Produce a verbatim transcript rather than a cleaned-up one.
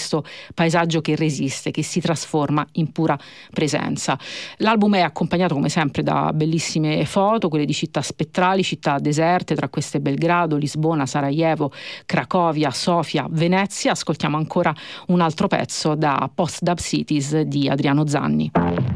questo paesaggio che resiste, che si trasforma in pura presenza. L'album è accompagnato come sempre da bellissime foto, quelle di città spettrali, città deserte, tra queste Belgrado, Lisbona, Sarajevo, Cracovia, Sofia, Venezia. Ascoltiamo ancora un altro pezzo da Post Dub Cities di Adriano Zanni.